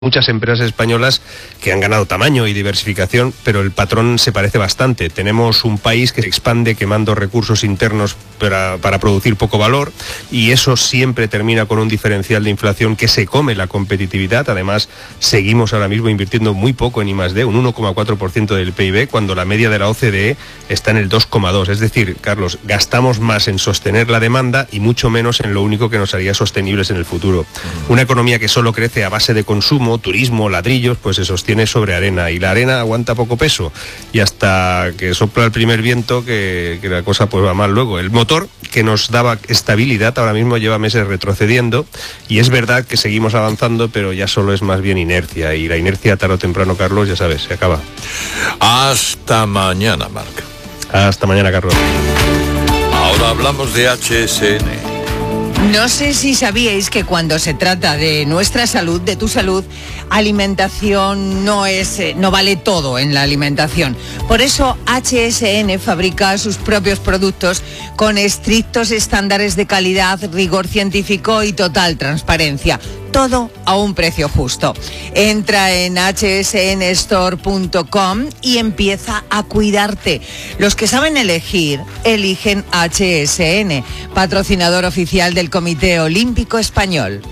muchas empresas españolas que han ganado tamaño y diversificación, pero el patrón se parece bastante. Tenemos un país que se expande quemando recursos internos para producir poco valor, y eso siempre termina con un diferencial de inflación que se come la competitividad. Además, seguimos ahora mismo invirtiendo muy poco en I+D, un 1,4% del PIB, cuando la media de la OCDE está en el 2,2%. Es decir, Carlos, gastamos más en sostener la demanda y mucho menos en lo único que nos haría sostenibles en el futuro. Una economía que solo crece a base de consumo, turismo, ladrillos, pues se sostiene sobre arena, y la arena aguanta poco peso, y hasta que sopla el primer viento que la cosa pues va mal luego. El motor que nos daba estabilidad ahora mismo lleva meses retrocediendo, y es verdad que seguimos avanzando, pero ya solo es más bien inercia, y la inercia tarde o temprano, Carlos, ya sabes, se acaba. Hasta mañana, Marc. Hasta mañana, Carlos. Ahora hablamos de HSN. No sé si sabíais que cuando se trata de nuestra salud, de tu salud, alimentación no vale todo en la alimentación. Por eso HSN fabrica sus propios productos con estrictos estándares de calidad, rigor científico y total transparencia. Todo a un precio justo. Entra en hsnstore.com y empieza a cuidarte. Los que saben elegir, eligen HSN, patrocinador oficial del Comité Olímpico Español.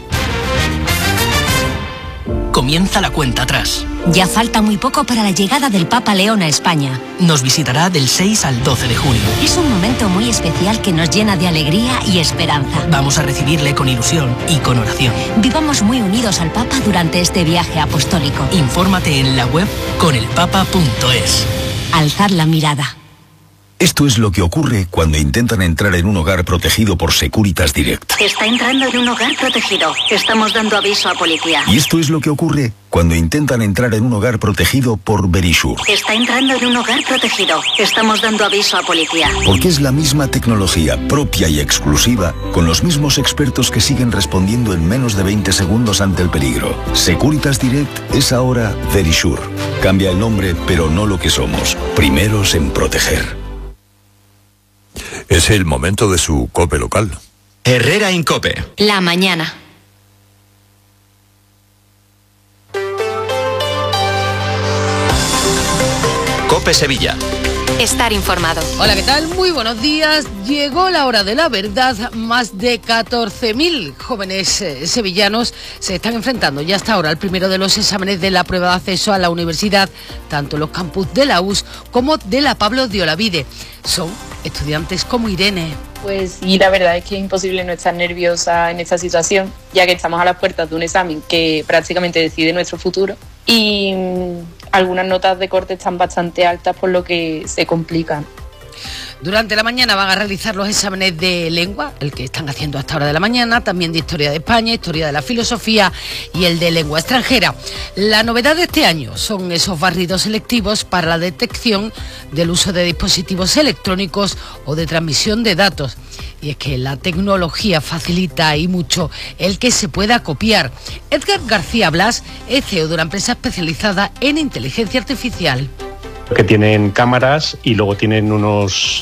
Comienza la cuenta atrás. Ya falta muy poco para la llegada del Papa León a España. Nos visitará del 6 al 12 de junio. Es un momento muy especial que nos llena de alegría y esperanza. Vamos a recibirle con ilusión y con oración. Vivamos muy unidos al Papa durante este viaje apostólico. Infórmate en la web conelpapa.es. Alzad la mirada. Esto es lo que ocurre cuando intentan entrar en un hogar protegido por Securitas Direct. Está entrando en un hogar protegido. Estamos dando aviso a policía. Y esto es lo que ocurre cuando intentan entrar en un hogar protegido por Verisure. Está entrando en un hogar protegido. Estamos dando aviso a policía. Porque es la misma tecnología propia y exclusiva, con los mismos expertos que siguen respondiendo en menos de 20 segundos ante el peligro. Securitas Direct es ahora Verisure. Cambia el nombre, pero no lo que somos. Primeros en proteger. Es el momento de su COPE local. Herrera Incope. La mañana. COPE Sevilla. Estar informado. Hola, ¿qué tal? Muy buenos días. Llegó la hora de la verdad. Más de 14.000 jóvenes sevillanos se están enfrentando ya hasta ahora al primero de los exámenes de la prueba de acceso a la universidad, tanto en los campus de la US como de la Pablo de Olavide. Son estudiantes como Irene. Pues sí, la verdad es que es imposible no estar nerviosa en esta situación, ya que estamos a las puertas de un examen que prácticamente decide nuestro futuro, y algunas notas de corte están bastante altas, por lo que se complican. Durante la mañana van a realizar los exámenes de lengua, el que están haciendo hasta hora de la mañana, también de historia de España, historia de la filosofía y el de lengua extranjera. La novedad de este año son esos barridos selectivos para la detección del uso de dispositivos electrónicos o de transmisión de datos. Y es que la tecnología facilita y mucho el que se pueda copiar. Edgar García Blas es CEO de una empresa especializada en inteligencia artificial. Que tienen cámaras y luego tienen unos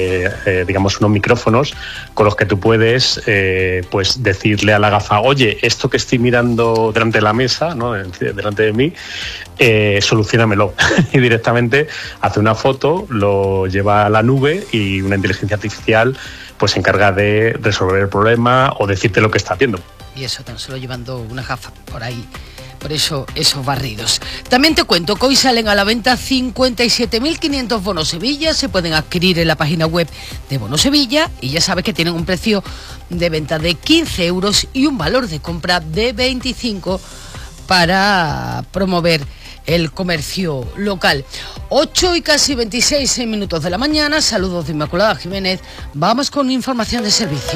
micrófonos con los que tú puedes pues decirle a la gafa: oye, esto que estoy mirando delante de la mesa, ¿no?, delante de mí, soluciónamelo. Y directamente hace una foto, lo lleva a la nube y una inteligencia artificial pues se encarga de resolver el problema o decirte lo que está haciendo. Y eso tan solo llevando una gafa por ahí. Por eso, esos barridos. También te cuento que hoy salen a la venta 57.500 bonos Sevilla. Se pueden adquirir en la página web de Bono Sevilla y ya sabes que tienen un precio de venta de 15 euros y un valor de compra de 25 para promover el comercio local. 8 y casi 26 minutos de la mañana. Saludos de Inmaculada Jiménez. Vamos con información de servicio.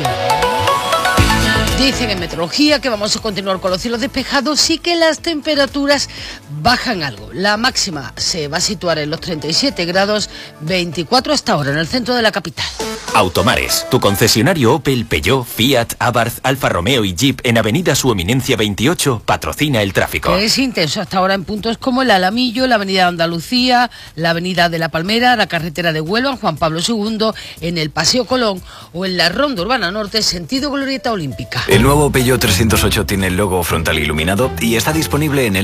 Dicen en meteorología que vamos a continuar con los cielos despejados y que las temperaturas bajan algo. La máxima se va a situar en los 37 grados, 24 hasta ahora en el centro de la capital. Automares, tu concesionario Opel, Peugeot, Fiat, Abarth, Alfa Romeo y Jeep en Avenida Su Eminencia 28 patrocina el tráfico. Es intenso hasta ahora en puntos como el Alamillo, la Avenida de Andalucía, la Avenida de la Palmera, la carretera de Huelva, en Juan Pablo II, en el Paseo Colón o en la Ronda Urbana Norte, sentido Glorieta Olímpica. El nuevo Peugeot 308 tiene el logo frontal iluminado y está disponible en el